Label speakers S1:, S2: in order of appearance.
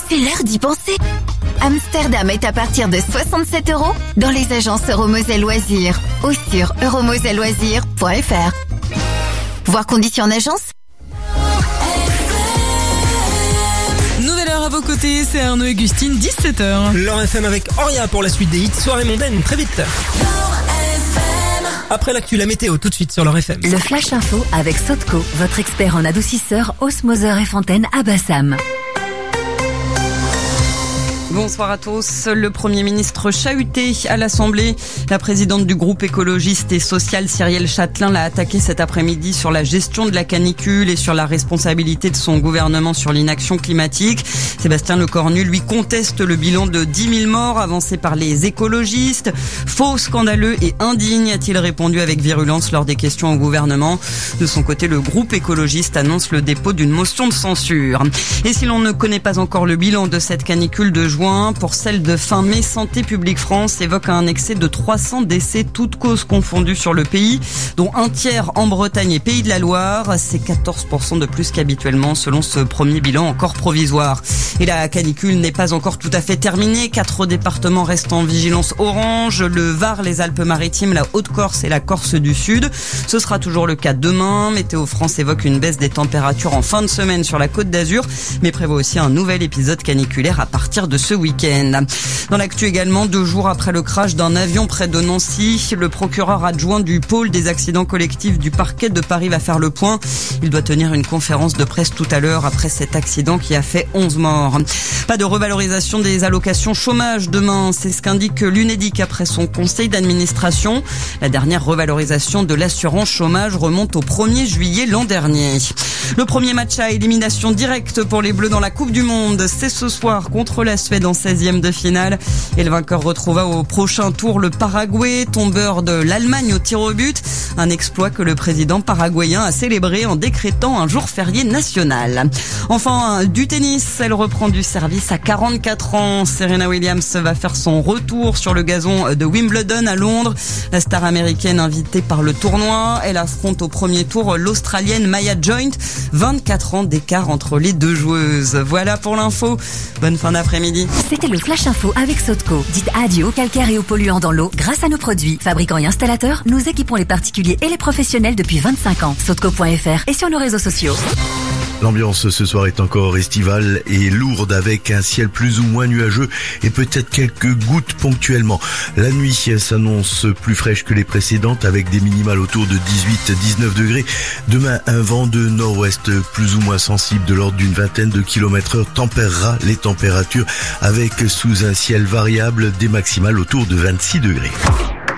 S1: c'est l'heure d'y penser. Amsterdam est à partir de 67 € dans les agences Euromoselle Loisirs ou sur euromoselleloisirs.fr. Voir conditions en agence.
S2: Nouvelle heure à vos côtés, c'est Arnaud et Gustine, 17h.
S3: L'heure FM avec Auria pour la suite des hits. Soirée mondaine, très vite. Après l'actu, la météo, tout de suite sur l'heure FM.
S4: Le Flash Info avec Sotco, votre expert en adoucisseur, osmoseur et fontaine à Bassam.
S2: Bonsoir à tous. Le Premier ministre chahuté à l'Assemblée. La présidente du groupe écologiste et social Cyrielle Châtelain l'a attaqué cet après-midi sur la gestion de la canicule et sur la responsabilité de son gouvernement sur l'inaction climatique. Sébastien Lecornu lui conteste le bilan de 10 000 morts avancé par les écologistes. Faux, scandaleux et indigne, a-t-il répondu avec virulence lors des questions au gouvernement. De son côté, le groupe écologiste annonce le dépôt d'une motion de censure. Et si l'on ne connaît pas encore le bilan de cette canicule de juin, pour celle de fin mai, Santé publique France évoque un excès de 300 décès, toutes causes confondues sur le pays, dont un tiers en Bretagne et Pays de la Loire. C'est 14% de plus qu'habituellement, selon ce premier bilan encore provisoire. Et la canicule n'est pas encore tout à fait terminée. 4 départements restent en vigilance orange. Le Var, les Alpes-Maritimes, la Haute-Corse et la Corse du Sud. Ce sera toujours le cas demain. Météo France évoque une baisse des températures en fin de semaine sur la Côte d'Azur, mais prévoit aussi un nouvel épisode caniculaire à partir de ce week-end. Dans l'actu également, 2 jours après le crash d'un avion près de Nancy, le procureur adjoint du pôle des accidents collectifs du parquet de Paris va faire le point. Il doit tenir une conférence de presse tout à l'heure après cet accident qui a fait 11 morts. Pas de revalorisation des allocations chômage demain, c'est ce qu'indique l'Unédic après son conseil d'administration. La dernière revalorisation de l'assurance chômage remonte au 1er juillet l'an dernier. Le premier match à élimination directe pour les Bleus dans la Coupe du Monde, c'est ce soir contre la Suède en 16e de finale. Et le vainqueur retrouva au prochain tour le Paraguay, tombeur de l'Allemagne au tir au but. Un exploit que le président paraguayen a célébré en décrétant un jour férié national. Enfin, du tennis, elle reprend du service à 44 ans. Serena Williams va faire son retour sur le gazon de Wimbledon à Londres. La star américaine invitée par le tournoi, elle affronte au premier tour l'Australienne Maya Joint. 24 ans d'écart entre les deux joueuses. Voilà pour l'info. Bonne fin d'après-midi.
S4: C'était le Flash Info avec Sotco. Dites adieu aux calcaires et aux polluants dans l'eau grâce à nos produits. Fabricants et installateurs, nous équipons les particuliers et les professionnels depuis 25 ans. Sotco.fr et sur nos réseaux sociaux.
S5: L'ambiance ce soir est encore estivale et lourde avec un ciel plus ou moins nuageux et peut-être quelques gouttes ponctuellement. La nuit s'annonce plus fraîche que les précédentes avec des minimales autour de 18-19 degrés. Demain, un vent de nord-ouest plus ou moins sensible de l'ordre d'une vingtaine de km/h tempérera les températures avec sous un ciel variable des maximales autour de 26 degrés.